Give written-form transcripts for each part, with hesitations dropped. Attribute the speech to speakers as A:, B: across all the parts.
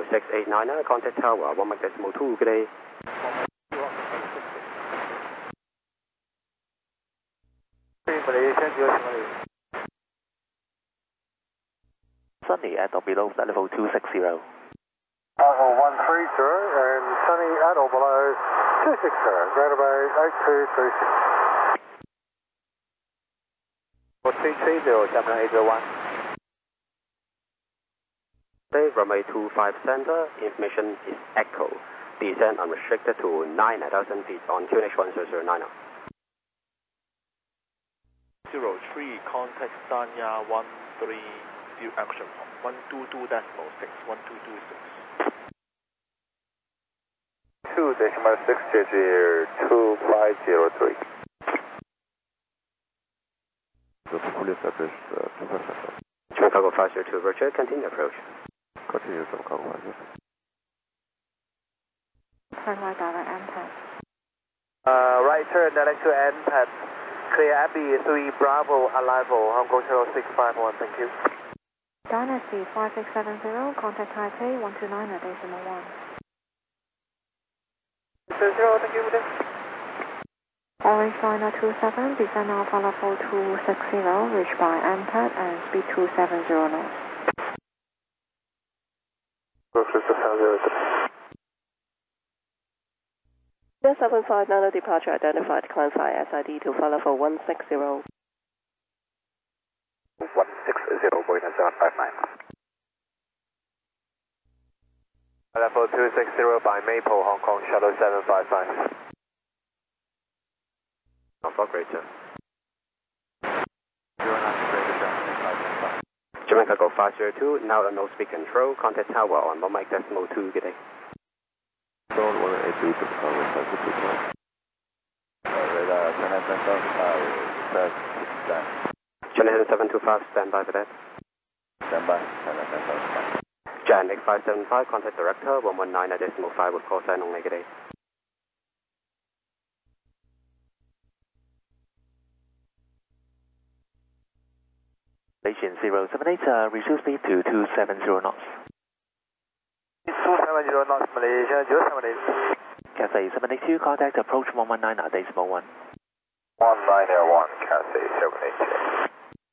A: 689, contact tower 1.2, good day.
B: Sunny at or below flight level 260.
C: Bravo 130 and Sunny at or below 260, ground about 8236.
D: 330, Gemini 801.
A: Runway 25 center, information is Echo. Descent unrestricted to 9,000 feet on QNH 1009.
E: 03, contact Sanya 13, view action 122.6, 1226.
C: 2.6 JG 2503.
F: The fully established 25
A: German Cargo 502, Roger, continue approach.
F: Continue German Cargo 502.
G: Turn right direct MPAD.
D: Right turn direct to MPAD. Clear Abbey 3 Bravo arrival, Hong Kong Channel 651, thank you.
G: Dynasty 5670, contact Taipei 129 at decimal 1.
D: 0, thank you.
G: Orange Liner 27, descend Alpha level 260, reach by MPAD and speed 270 knots.
H: The 759 departure identified, climb 5 SID to flight level 160.
C: 160, going at 759.
D: Level 260 by Maple, Hong Kong Shuttle 755.
A: Norfolk Greater.
F: 09
A: German Cargo 502, now no speed control, contact tower on 1.2, good day.
F: Don't want to do the Cargo 502. Radar 1095,
A: Channel 725, stand by for that.
F: stand by, 1095.
A: Jan 8575, contact director 119 at decimal 5 with call sign only, good day.
B: Station 078, resume speed to 270 knots.
D: 270 knots, Malaysia 078.
B: Cathay 782, contact approach 119 at decimal 1.
C: 1901, Cathay 782.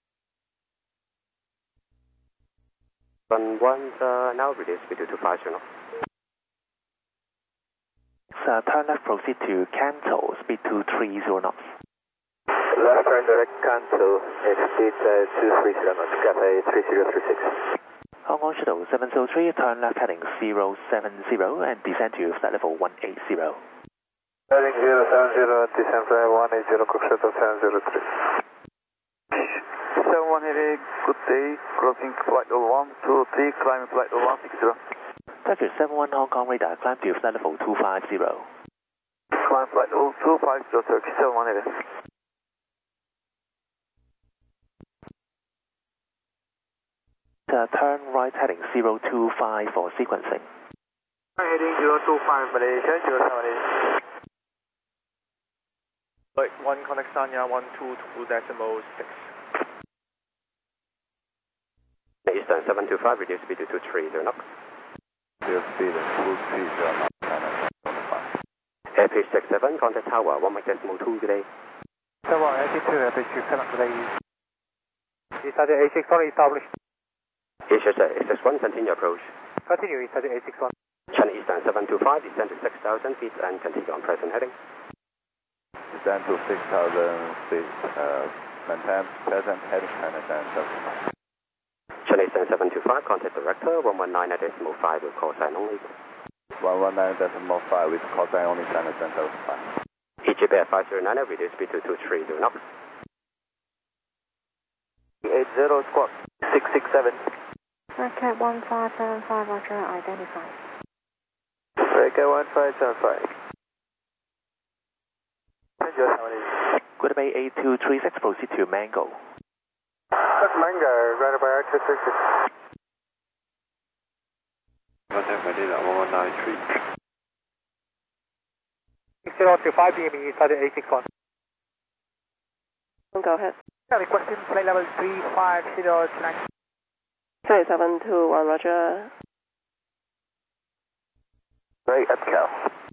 A: Run 1, now reduce speed to 250 knots.
B: Turn left, proceed to Canto, speed 230 knots.
D: Left turn direct cancel, speed 230 knots, Cathay 3036.
B: Hong Kong Shuttle 703, turn left heading 070 and descend to flight level 180.
C: Heading 070, descend flight 180, Cook Shuttle 703.
D: 7188, good day, crossing flight level 123, climbing flight level 160.
B: Package 71 Hong Kong radar, climb to flight level 250.
D: Climb flight level 250, Turkey 7188.
B: Turn right heading 025 for sequencing.
D: Heading 025, Malaysia 078.
E: Flight 1, contact Sanya 122.6.
A: Eastern 725, reduce speed to 230 knots.
F: Clear speed 230 knots.
A: Airfield 67, contact tower 1.2, good day.
C: Tower 82, Airfield 67, good day. Eastern 861 established.
A: Asia 861, continue approach.
C: Continue Eastern 861.
A: China Eastern 725, descend to 6,000 feet and continue on present heading.
F: Descend to 6,000 feet, maintain present heading China 775.
A: China Eastern 725, contact director 119 at decimal 5 with call sign only.
F: 119.5 with call sign only China 775.
A: EGB at 509, reduce speed to 230 knots.
D: 80 squawk 667.
G: Redcat 1575, Roger, identified.
D: Redcat 1575.
B: Good Bay 8236, proceed to Mango.
C: Mango, right about 236.
F: Contact Manila 1193.
C: 6025 BME, Eastern 861.
H: Go ahead.
C: Requesting flight level 350 tonight.
H: 3721, Roger.
D: Right, EPCAL.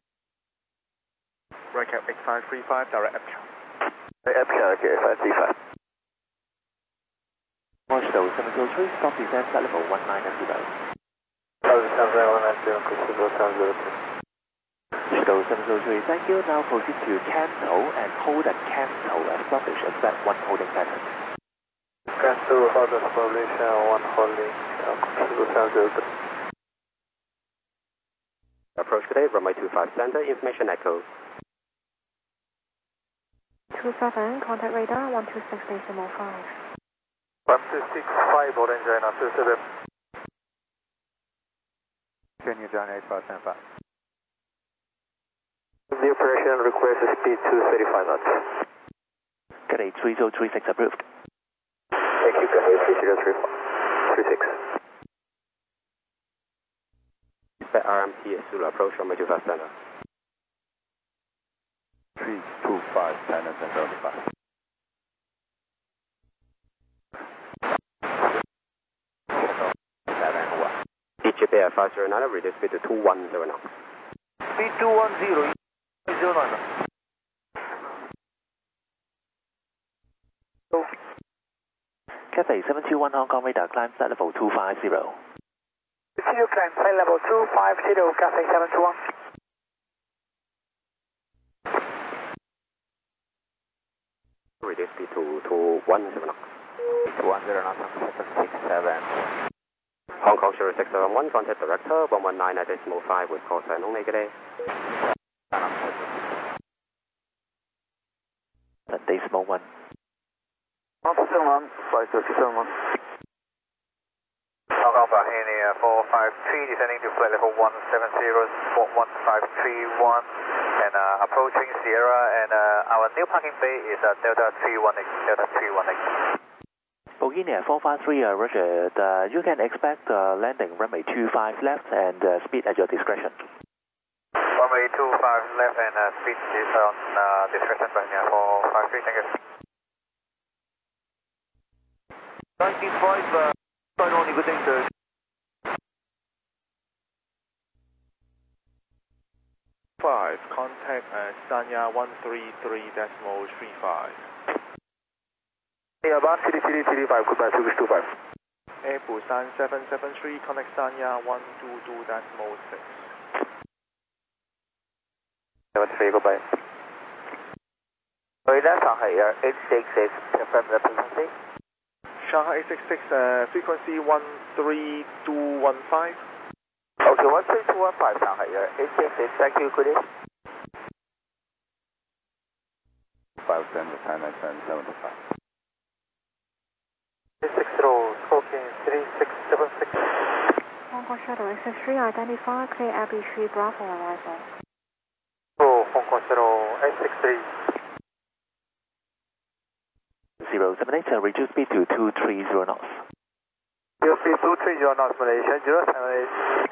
E: Right cap X535, direct EPCAL.
D: Right, EPCAL, okay, 535.
B: Marshall 703, stop descent flight level 190. Shuttle 703, thank you. Now proceed to cancel and hold at cancel as established as that one holding pattern.
D: Cancel, hold establishment, one holding, Shuttle 703.
A: Approach today, runway 25 center, information echo.
G: 27, contact radar 126.5.
D: 1265, Golden China 27.
C: Continue Johnny 8575.
D: The operation requires speed 235 knots.
B: Cathay 3036 approved.
D: Thank you, Cathay 3036.
A: Expect RMT Zulu approach runway 25 center.
F: 325, China Center 5.
A: EGP 509, reduce speed to 210 knots.
D: Speed 210, 09.
B: Cathay 721 Hong Kong radar climb flight level 250.
D: Continue climb flight level 250, Cathay 721.
A: Reduce speed to 210 knots.
C: 210 knots on 767.
A: Hong Kong 0671, contact director 119.5 with call sign only today.
B: Decimal 1.
D: Officer 1, 537. Hong Kong Bahini 453, descending to flight level 170, 153.1, and approaching Sierra, and our new parking bay is Delta 318, Delta 318.
B: Bohemia 453, roger. You can expect landing runway 25 left and speed at your discretion.
D: Runway 25 left and speed is on discretion, Bohemia 453, thank you. 95, sign only good things, sir.
E: Contact Sanya 133.35.
D: Yeah, about TD5, goodbye, Turkish 25.
E: Air Busan 773, contact Sanya 122.6.
D: 73, goodbye. Florida, Shanghai Air 866, confirm the frequency.
E: Shanghai 866, frequency 13215.
D: Okay, 13215, Shanghai Air 866, thank you, good day.
F: 5 Center, China Center 75.
D: 360, smoking 3676.
G: Hong Kong Shuttle XS3, identify, clear Abbey Tree Bravo arrival.
D: Oh, Hong Kong Shuttle S63.
B: 078, reduce speed to 230 knots.
D: You'll see 230 knots, Malaysia, 078.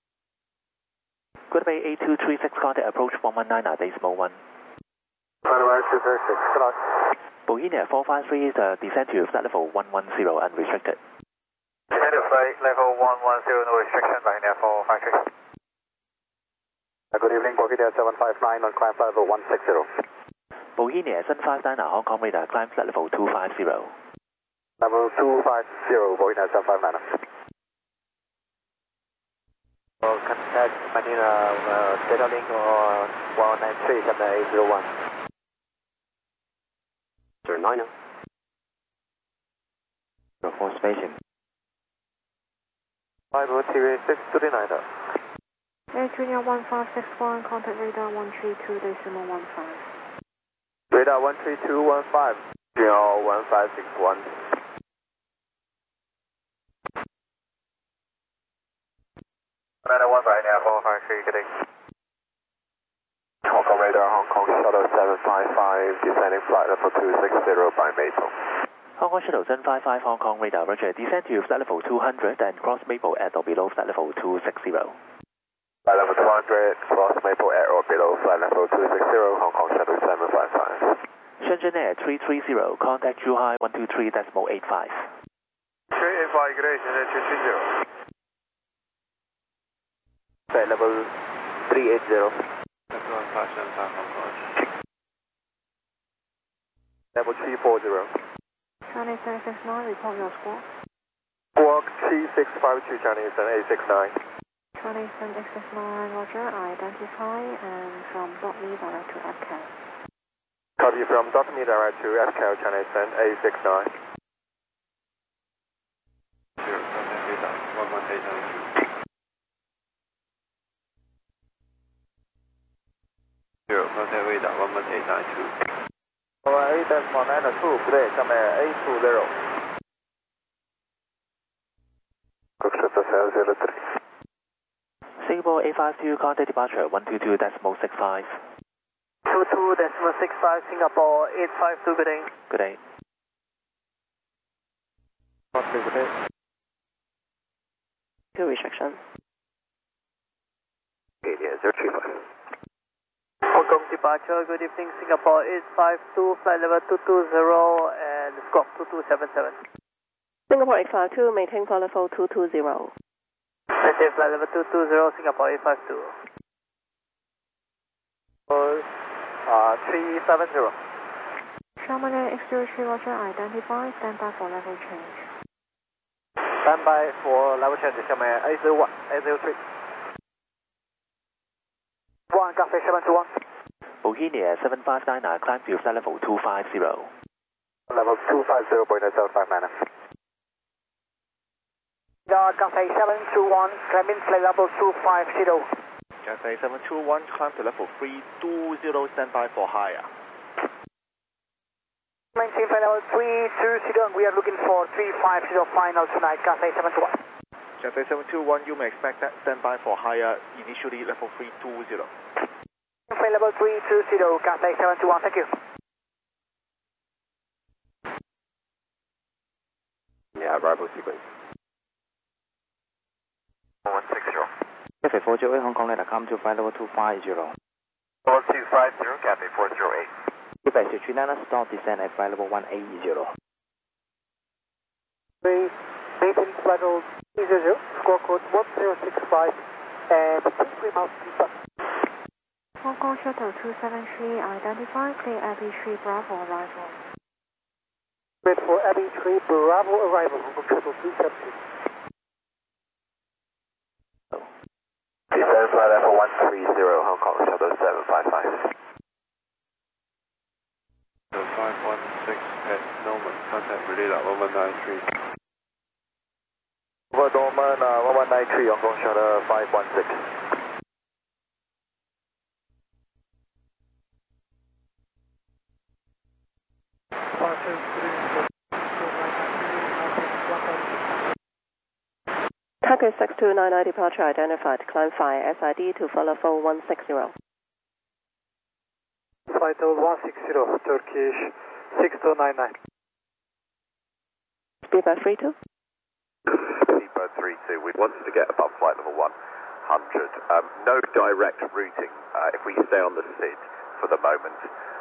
B: Good Bay A236, contact approach 119, decimal 1.
D: Panama 236, good luck.
B: Bohemia 453, descend to flight level 110, unrestricted.
D: Descend to flight level 110, no restriction, Bohemia 453. Good evening, Bohemia 759 on climb flight level 160.
B: Bohemia 759, Hong Kong radar climb flight level 250.
D: Level 250, Bohemia 759. Contact Manila data link or 193 7801.
A: 09.
B: For spacing.
D: 503 639.
G: Air Junior 1561, contact radar 132.15.
D: Radar 13215. Junior 1561. Another one right now, 453, good day. Hong Kong radar, Hong Kong Shuttle 755, descending flight level 260 by Maple.
B: Hong Kong Shuttle 755, Hong Kong radar, roger. Descend to flight level 200 and cross Maple at or below flight level 260.
D: Flight level 200, cross Maple at or below flight level 260, Hong Kong Shuttle 755.
B: Shenzhen Air 330, contact Zhuhai 123.85.
D: 385, good day, Shenzhen 230. Flight level
C: 380.
E: Delta 1575 Hong Kong.
C: Level 340.
G: Chinese 769, report your squawk.
C: Squawk 3652 Chinese and 869.
G: Chinese 769, roger, identify and from .me direct to FCAL.
C: Copy from .me direct to FCAL Chinese and 869.
E: 0 contact radar 11892. 0 contact radar 11892.
C: 8.992, today, come 820. Cook 03.
B: Singapore 852, contact departure 122.65.
H: 22.65 Singapore 852, good day.
B: Good day.
H: Two restriction.
A: Yeah, 035.
H: Hong Kong departure, good evening Singapore 852, flight level 220 and squawk 2277. Singapore 852, maintain flight level 220. Maintain flight level 220, Singapore 852.
C: 370.
G: Sharman Air X03, roger, identify, stand by for level change.
C: Stand by for level change, Sharman 801, 803. 1, Cathay 721.
B: Bohemia 7599, climb to flight level 250.
C: Level 250.759. Cathay 721, climbing flight level 250.
E: Cathay 721, climb to level 320, stand by for higher.
C: Maintain flight level 320, we are looking for 350 final tonight, Cathay 721.
E: Cathay 721, you may expect that stand by for higher, initially level 320.
C: Flight level 320, Cathay 721, thank you.
A: Yeah, arrival sequence.
D: 160.
I: Cathay 408 Hong Kong, let come to flight level 250.
D: 4250, Cathay 408.
I: Quebec 339, start descend at flight level 180.
C: 3, flight level 300, squawk code 1065, and 3 miles deeper.
G: Hong Kong Shuttle 273, identify, clear Abbey 3 Bravo arrival.
C: Wait for Abbey 3 Bravo arrival, Hong Kong Shuttle 273.
A: Descend flight level 130, Hong Kong Shuttle 755.
E: 516 at Norman, contact radar 1193.
C: Over Norman 1193, Hong Kong Shuttle 516.
H: Target 6299 departure identified, climb 5 SID to follow 4160.
C: Flight level 160, Turkish 6299.
H: Speed by 32.
D: Speedbird 32, we wanted to get above flight level 100. No direct routing. If we stay on the SID for the moment,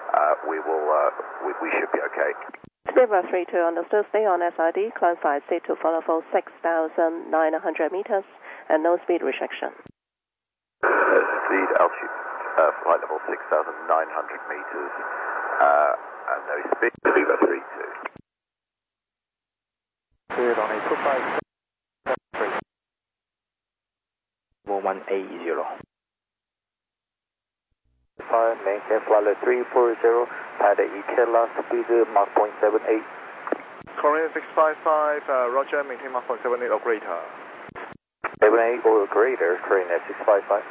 D: we should be okay.
H: Speedbird 32, understood, stay on SID, climb 5 SID to follow for 6,900 meters and no speed restriction.
D: Speed altitude, flight level 6,900 meters, and no speed, Speedbird 32.
C: Cleared on a 257.
I: 180.
C: Maintain flight level 340, had a ETLA speed Mach 0.78.
E: Korean 655, roger, maintain Mach 0.78 or greater.
C: 78 or greater, Korean 655.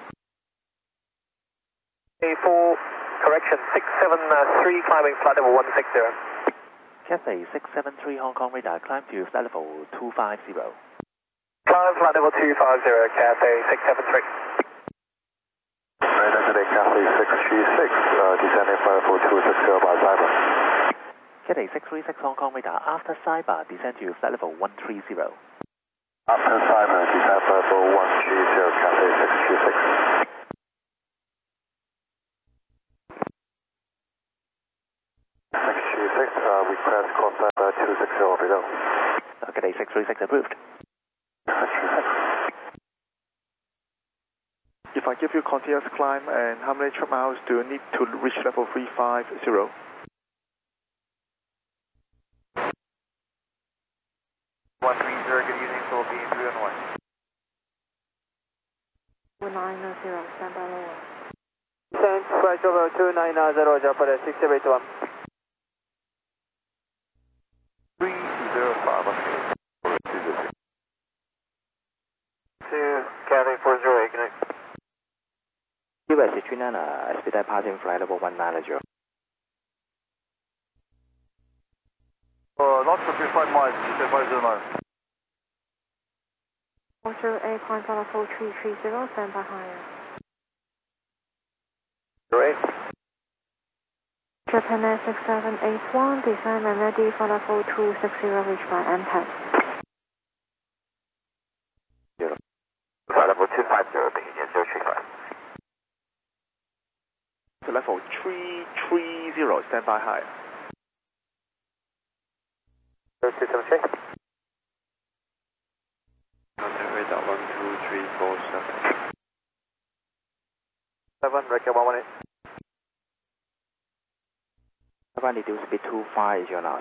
C: A4, correction, 673, climbing flight level 160.
B: Cathay 673 Hong Kong radar, climb to flight level 250.
C: Climb flight level 250, Cathay 673.
F: Radar today, Cathay 636, descending flight level 260 by Cyber.
B: Cathay 636 Hong Kong radar, after Cyber, descend to flight level 130.
F: After Cyber, descend flight level 130, Cathay 636. Request call Cyber 260 or below.
B: Cathay 636 approved.
E: If I give you continuous climb, and how many trip miles do you need to reach level 350?
D: 130, good evening, so be 311.
G: 290, stand by lower.
C: Descent, flight over 290, Japan 681.
F: 305, Cathay 40, ignite.
I: US 39, expedite passing flight level 190.
F: Lots for 35 miles, Cathay 509.
G: 408.4330, stand by higher.
F: 08.
G: Japan Air 6781, descend and ready for level 260, reached by MPAD.
F: Flight level 250, begin 035.
E: To level 330, stand by higher.
F: 276.
A: Radar 12347.
F: 7, record 118.
I: Japan reduce speed 25 knots.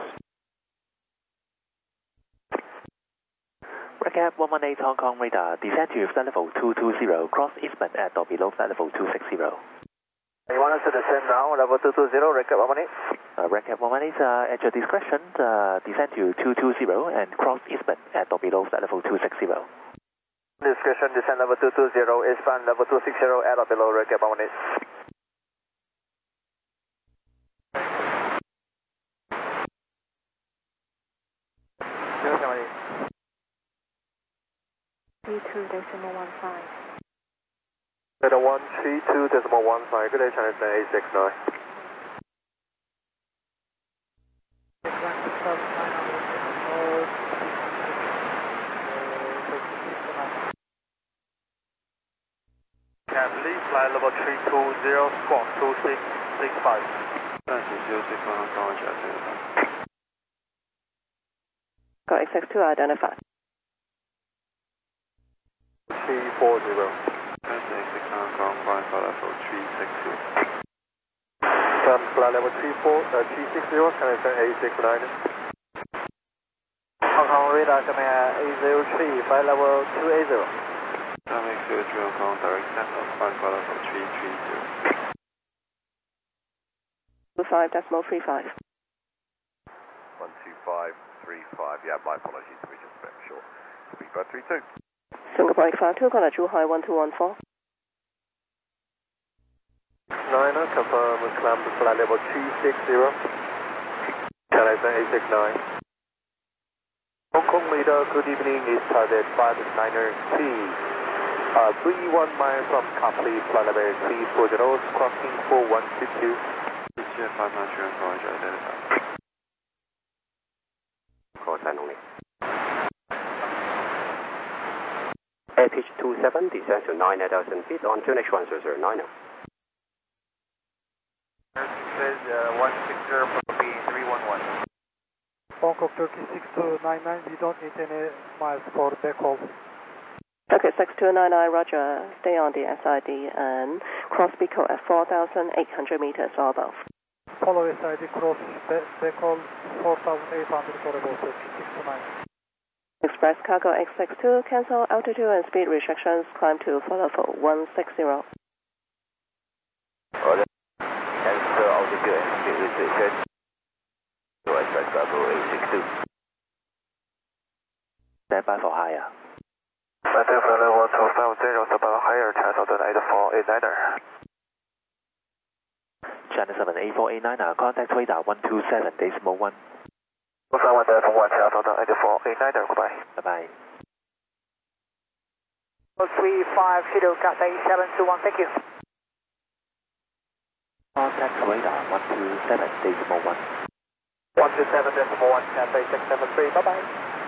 B: Recap 118 Hong Kong radar, descend to flight level 220, cross Eastman at or below flight level 260.
F: You want us to descend now, level 220, record 118.
B: Recap 118 at your discretion, descend to 220 and cross Eastman at or below flight level 260.
F: Discretion, descend level 220, eastbound level 260, at or below, record 118. Delta 132.15, good day, China 869.
D: Can leave flight level 320, squawk 2665.
H: Got XX2 identified.
F: 340. Can flight level 360, China 869.
C: Hong Kong radar, Command 803, flight level 280.
A: Dynamic 03 Hong Kong, direct takeoff, flight level 330.
H: 25.35.
F: 12535, yeah, my apologies, we just spent short. Speed by 32.
H: Singapore 852, contact Zhuhai 1214.
F: 9, confirm climb to flight level 360. China 869. Hong Kong radar, good evening, is target 590T. 31 miles from complete flight level 340, crossing 4122.
A: GF 593 Hong Kong, identified. Call sign only. Air pitch 27, descend to 9,000 feet on Tunich 1009.
D: Says 160 for B 311.
C: Bangkok Turkey 6299, we don't need any miles for backhaul.
H: Okay, 6299, roger. Stay on the SID and cross Pico at 4,800 meters or above.
C: Follow SID, cross backhaul 4,800 for about 629.
H: Express cargo X62, cancel altitude and speed restrictions, climb to level 160.
F: Cancel altitude and speed restrictions. Express cargo 862.
B: Stand by for higher.
F: Matter for level 250, about higher, China 8489er.
B: China 78489, contact radar 127.1.
F: 251 Delta 1, China 8489er, goodbye.
B: Bye-bye.
C: 350, Cathay 721, thank you.
B: Contact radar 127.1.
F: 127.1, Cathay 673, bye-bye.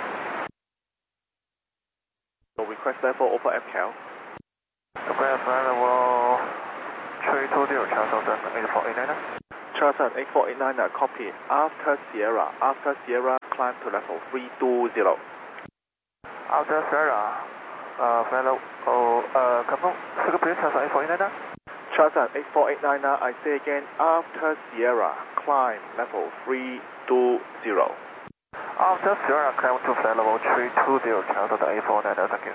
E: So request level over FCAL.
F: Request level 320, China 8489er.
E: Charter 8489, copy. After Sierra, climb to level 320.
F: After Sierra, flight level, confirm, Singapore Police Transfer 8489.
E: Transat 8489, I say again, after Sierra, climb level 320.
F: After Sierra, climb to flight level 320, cancel the 8489, thank you.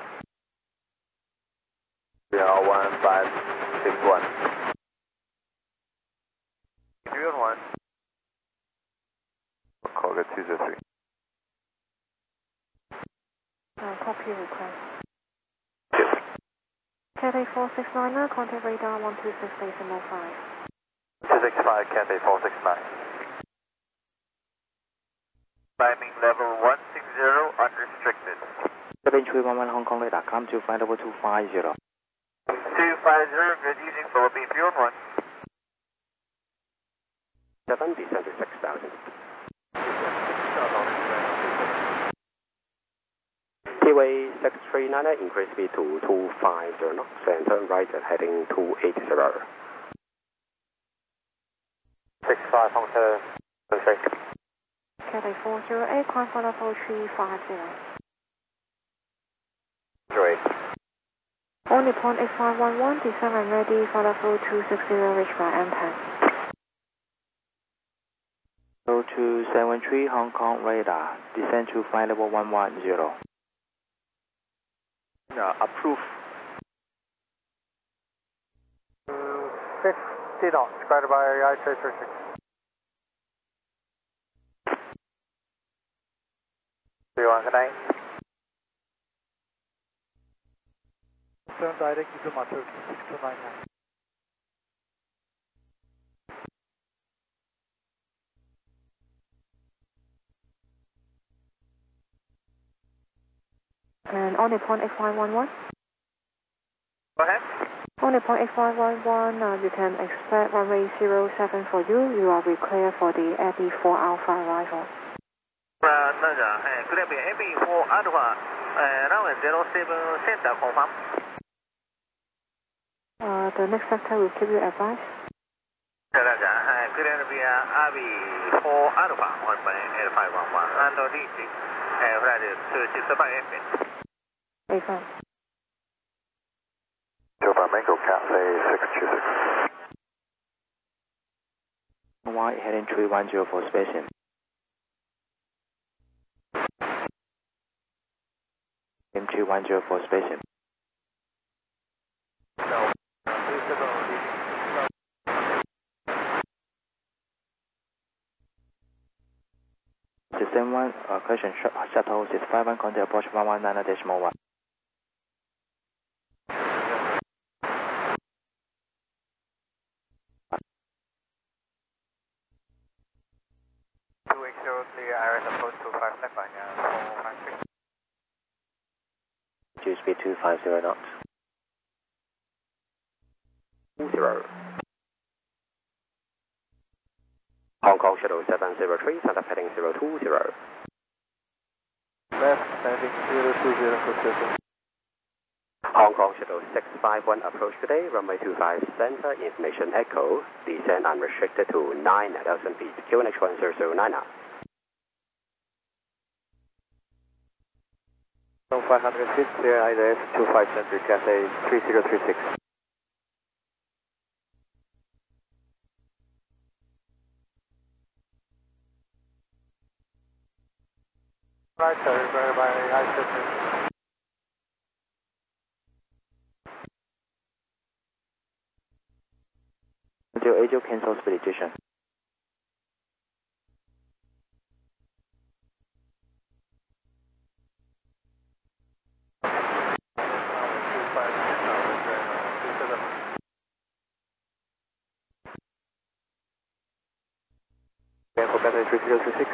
A: 01561.
F: 311. Call get 203.
G: Copy request.
F: Yes.
G: Cathay 469, contact radar 126.05.
F: 265, Cathay 469.
D: Climbing level 160, unrestricted.
I: 7311 Hong Kong radar, climb to flight level 250.
D: 250, good evening, Philippines 311.
A: 7, descend to 6,000. T-way 639, increase speed to 250 knots and turn right at heading 280.
F: 65, Hong Kong,
G: Cathay 408, climb for level 350.
F: Great.
G: Only point 8511, descend and ready for level 260, reached by M10.
I: 0273 Hong Kong radar, descend to flight level 110.
E: Approve.
F: 50 knots, guided by I-336. Good night.
C: Turn directly to Matur 6299.
G: And only point 8511.
D: Go ahead.
G: Only point 8511, you can expect runway 07 for you. You are declared for the Abbey 4 Alpha arrival.
D: Good evening, Abbey 4 Alpha, runway 07, center confirm.
G: The next sector will keep you advised.
D: Good evening, Abbey 4 Alpha, 1.8511, and reaching flight 265 FM.
G: A5.
F: Joe Mango, Cathay 626.
I: White heading 310 for spacing. M210 for spacing. System 1, question shuttle 651, contact approach 119.1.
F: Approach 255, 456.
A: Due speed 250 knots. 0. Hong Kong Shuttle 703, set up heading 020.
F: Left, landing 020 for circle.
A: Hong Kong Shuttle 651, approach today, runway 25 center, information echo, descend unrestricted to 9,000 feet, QNH 1009.
F: 500 feet, clear ILS 25 center, Cathay 3036. Right, sir, required by I-36.
I: Until AJO cancel expedition.
F: Cancel Cathay 3036.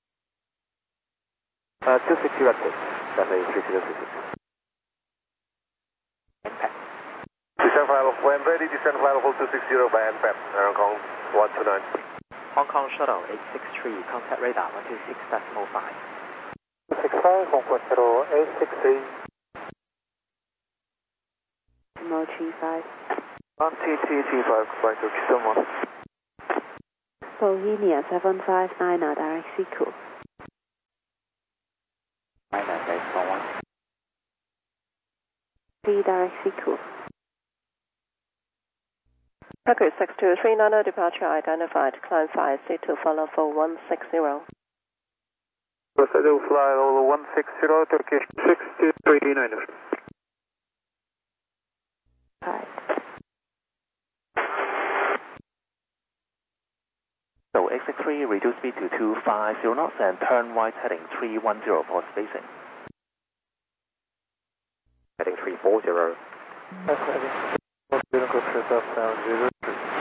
F: 260 Raptor, Cathay 3036. Descend flight level, when ready, descend flight level 260 by NPAP, Hong Kong 129.
B: Hong Kong Shuttle 863, contact radar 126.05.
C: 265, Hong Kong Shuttle 863.
G: Mo 35.
F: 1TT5, flight to Kisoma.
G: Bohemia 759, direct sequel.
I: 99.1.
G: 3, direct CQ.
H: Record 6239 departure identified. Climb 5, C2 follow for 160.
F: Schedule fly level 160, Turkish 6390.
G: Right.
B: So exit 3, reduce speed to 250 knots and turn right heading 310 for spacing.
A: Heading 340.
F: That's heading 080.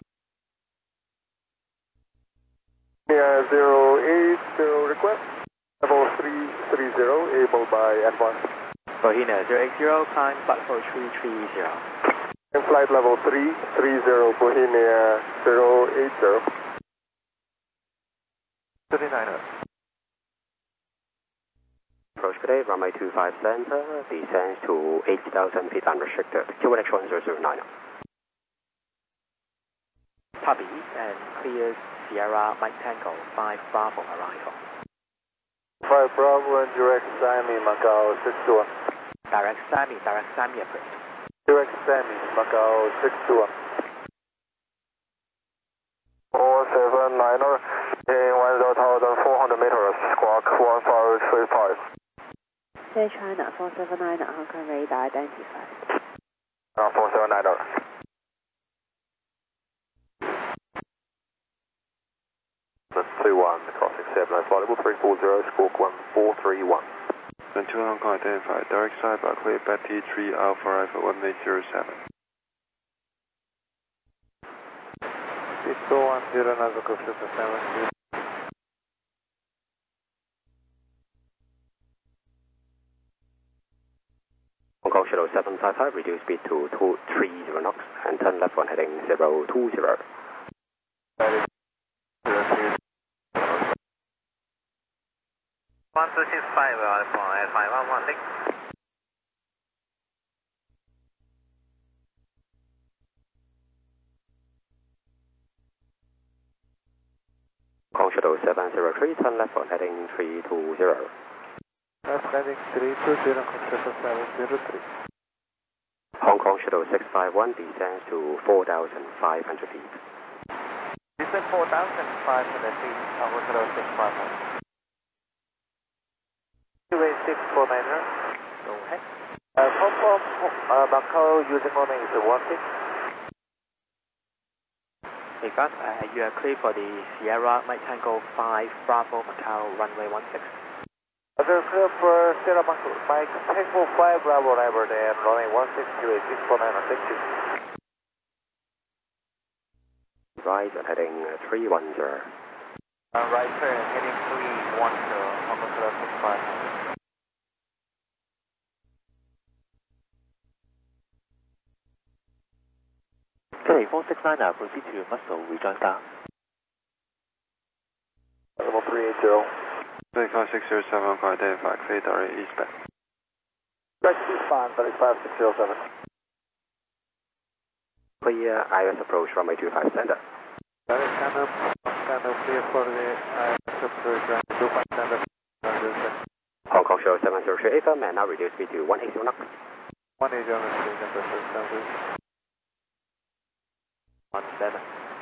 F: Yeah, 080 request. Level 330, able by advance.
I: Bohina 080, climb flight level 330.
F: And flight level 330, Bohemia 080. 39er.
A: Approach today, runway 25 center, descends to 8,000 feet unrestricted. QNH 1009.
I: Copy and clear Sierra Mike Tango 5 Bravo arrival.
F: 5 Bravo and direct Sami, Macau 621.
I: Direct Sami approach.
F: Direct Sami, Macau 621. 479er, in 1,400 meters, squawk 1535.
G: Air China 479, Hong Kong radar identified.
F: 479er. That's 21, crossing 7, flight level 340, squawk 1431.
J: Then 2 Hong Kong identified, direct side Barclay, Betty 3 Alpha Alpha 1807.
F: 6410, Nautical 7.
A: Hong Kong Shuttle 755, reduce speed to 230 knots and turn left on heading 020.
D: 1265 at 5116.
A: Hong Kong Shuttle 703, turn left on heading 320.
F: Left heading 320, Shuttle 703.
A: Hong Kong Shuttle 651 descends to 4,500 feet.
F: Descend 4,500 feet, Hong Kong Shuttle 651. 28649er.
I: Go ahead.
F: Confirm Macau using morning is 16.
I: Because you are clear for the Sierra Mike Tango 5 Bravo Macau runway 16.
F: Other clear for Sierra Mike Tango 5 Bravo Leopard and runway 16 28649er. Thank you.
A: Right on heading 310.
F: Right turn heading 310, Hong Kong Shuttle 651.
B: Okay, 469, proceed to Muscle, rejoin star.
F: Level 380.
J: 35607 Hong Kong identified, clear direct eastbound.
F: Direct eastbound, 35607.
A: Clear IS approach runway 25 center.
F: Direct scanner clear for the IS approach runway 25 center.
A: Hong Kong Shuttle 703 AFM and now reduce speed to 180 knots.
F: 180 on the station for circumstances.
I: 17.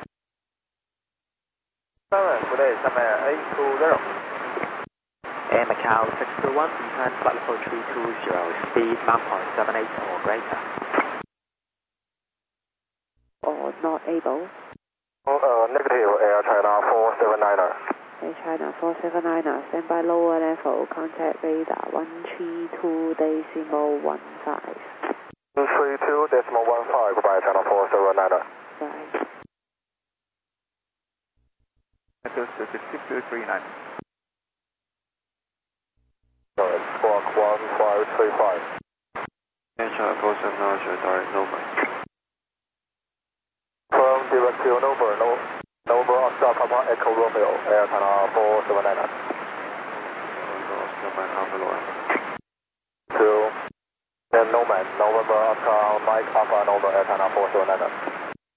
F: 7, today, 820.
I: Air Macau 621, descend flight level 320, speed 1.78 or greater.
G: Or not able.
F: Negative, Air China 479er.
G: Air China 479, stand by lower level, contact radar 132.15.
F: 132.15, goodbye China 479er.
G: Right.
E: Address 6239.
F: Squawk 1535.
J: Air China 479, direct Nova.
F: From direct to Nova, Oscar Papa Echo Romeo, Air China 479er.
J: Oscar Mike Alpha Lawrence.
F: 2, then Nomad, November Oscar Mike Alpha Nova, Air China 479er.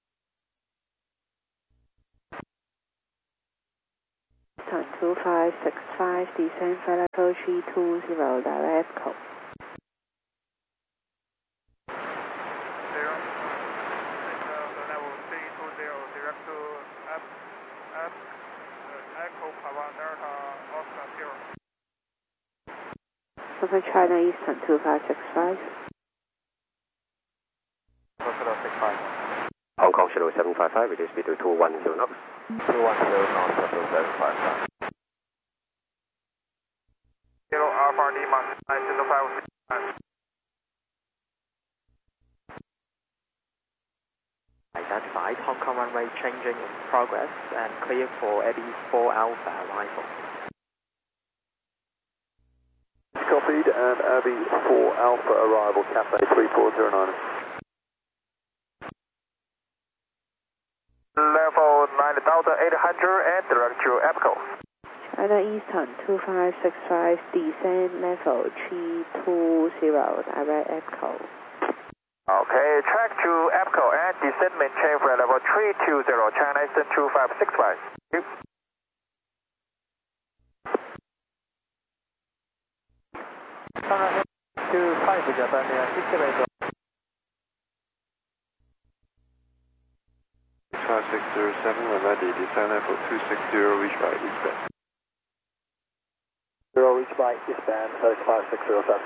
G: Turn 2565, descend flight level 320, direct code. Papa China Eastern 2565.
F: Shuttle 65.
A: Hong Kong Shuttle 755, reduce speed to 210 knots.
F: 210 knots, Shuttle 755. Kilo Alpha Lima 905.
I: Identified, Hong Kong runway changing in progress and clear for Eddie 4 Alpha arrival.
F: Copied, and Abbey 4 Alpha arrival, Cathay 3409. Level 9,800 and direct to EPCO.
G: China Eastern 2565, descend level 320, direct EPCO.
F: Okay, track to EPCO and descend maintain for level 320, China Eastern 2565. Thank you. China 25, Japan Air 68.
J: 5607, when ready, descend level 260, reach by eastbound.
F: 0, reach by eastbound, 35607.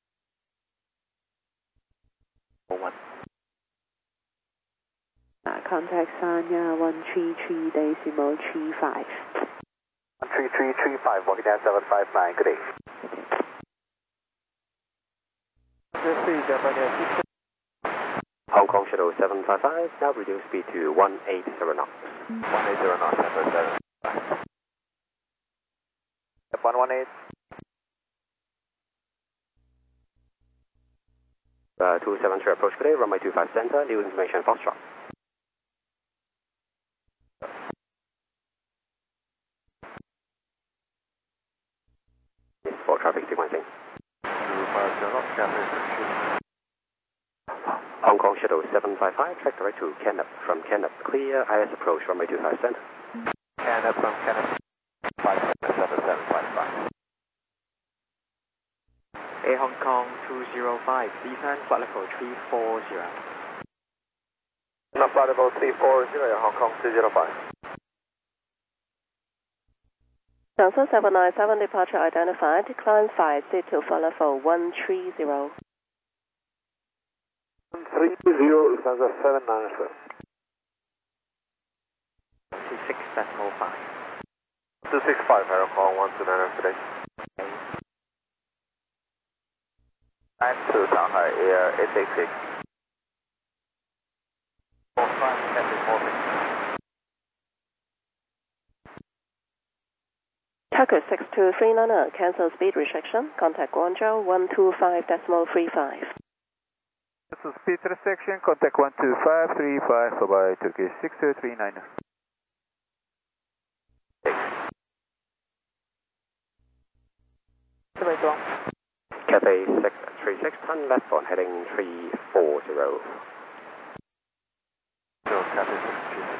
I: 1.
G: Contact Sanya 133.35.
F: 13335, walking down 759, good day. Japan Air 68.
A: Hong Kong Shuttle 755, now reduce speed to 180 knots.
F: 180 knots, Center 7. 118.
A: 273 approach today, runway 25 center, new information Foxtrot. Yes, for traffic sequencing.
F: 250 knots, Cathay 16.
A: Hong Kong Shuttle 755, track direct to Kenneth. From Kenneth, clear IS approach, runway 25 center.
F: Kenneth from Kenneth, 57755.
I: Air Hong Kong 205, descend flight level 340.
F: Flight level 340, Air Hong Kong 205.
H: Johnson 797, departure identified, climb 5, seat to flight level 130.
F: 130, Lufthansa 797.
I: 26.5.
F: 265, Air Hong Kong 129 today. 92, Shanghai Air 866. 45, Cathay 46.
H: Tucker 6239, cancel speed restriction, contact Guangzhou 125.35.
F: This is speed restriction, contact 12535, bye-bye, Turkish 6239.
A: Cathay 636, turn left on heading 340.
F: So, Cathay 636.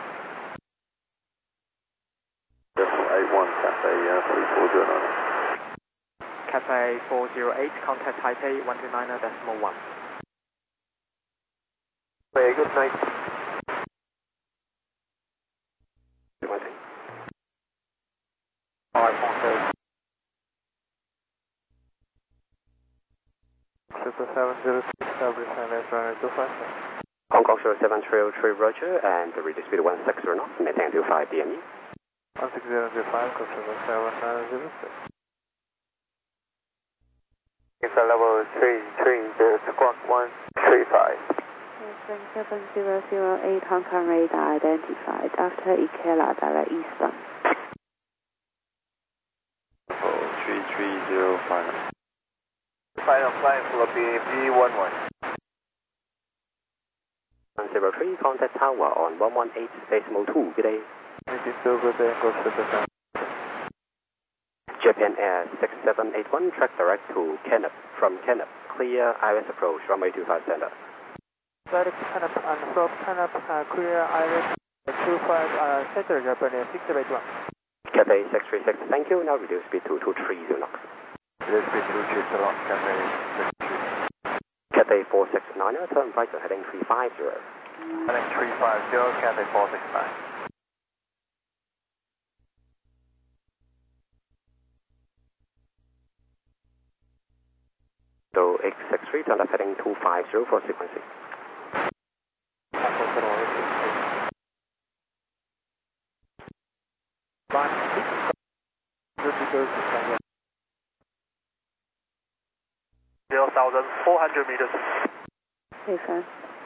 F: 81, Cathay 3409.
I: Cathay 408, contact Taipei 129.1.
F: Very good night.
A: Sequencing.
F: Alright, Foxtrot. Shuttle 706, establish NS runway 25.
A: Hong Kong Shuttle 7303, roger, and reduce speed to 160 knots, maintain to 5 DME.
F: 16005, control 7906. It's a level 330, squawk 135.
G: 7008, Hong Kong radar identified, after Ikela, direct eastern.
J: 3305.
F: Final flight will be B11.
A: 103, contact tower on 118.2, good day.
F: Good day, go Shuttle 7.
A: Japan Air 6781, track direct to Kenneth. From Kenneth, clear IS approach, runway 25 center.
C: Direct Kenneth and from Kenneth, clear Iris 25 center, Japan Air 681.
A: Cathay 636, thank you, now reduce speed to 230 knots.
F: Reduce speed to 230 knots, Cathay 636.
A: Cathay 469, turn right on heading 350.
F: Heading 350, Cathay 469.
A: 273, turn left heading 250 for sequencing.
F: Zero 1,400 meters.
G: Okay, sir.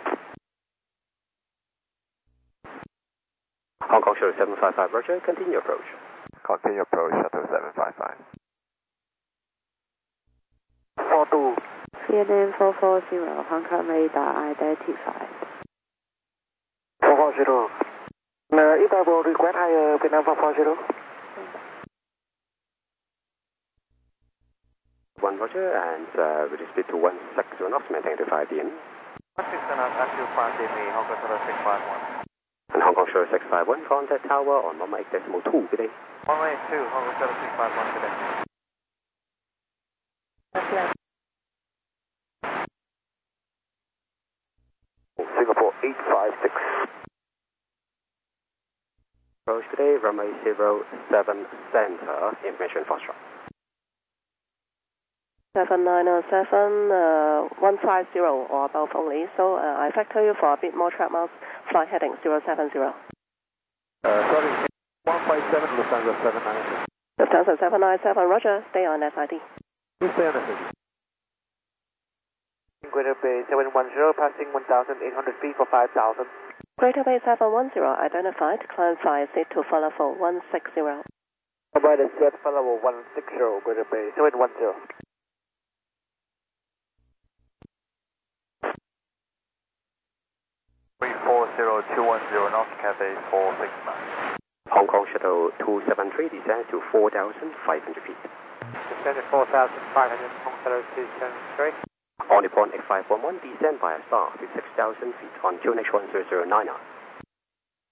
A: Hong Kong Shuttle 755, roger, continue approach.
F: Continue approach, Shuttle 755. 42.
G: CNN 440, Hong Kong radar identified.
C: 440. Italy request higher, Vietnam 440.
A: 1 roger, and with speed to 160 knots, maintain to 5 dm.
F: 160 knots, active 5 dm, Hong Kong Shuttle 651.
A: And Hong Kong Shuttle 651, contact tower on 118.2 today.
F: 182, Hong Kong Shuttle 651 today. Singapore 856.
A: Approach today, runway 07 center, information foxtrot.
H: 7907, 150 or above only, so I factor you for a bit more track miles, flight heading 070.
F: Sorry, 157, Lufthansa 797.
H: Lufthansa 797, roger, stay on SID.
F: Please stay on SID. Greater Bay 710, passing 1,800 feet for 5,000.
H: Greater Bay 710, identified, climb 5, seat to follow for 160.
F: By the set, follow 160, Greater Bay 710. 340-210, North Cathay 469.
A: Hong Kong Shuttle 273 descends to 4,500 feet.
C: Descend to 4,500, Hong Kong 273.
A: On the point 8511, descend by a star to 6,000 feet on QNH 1009.